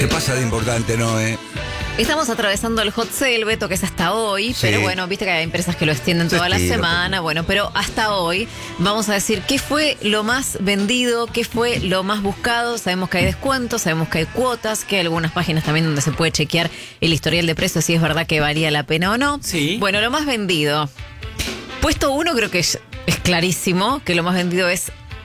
¿Qué pasa de importante, no, Estamos atravesando el hot sale, Beto, que es hasta hoy, Sí. pero bueno, viste que hay empresas que lo extienden toda la Estilo, semana, bueno, pero hasta hoy vamos a decir qué fue lo más vendido, qué fue lo más buscado. Sabemos que hay descuentos, sabemos que hay cuotas, que hay algunas páginas también donde se puede chequear el historial de precios, si es verdad que valía la pena o no. Sí. Bueno, lo más vendido. Puesto 1 creo que es clarísimo que lo más vendido es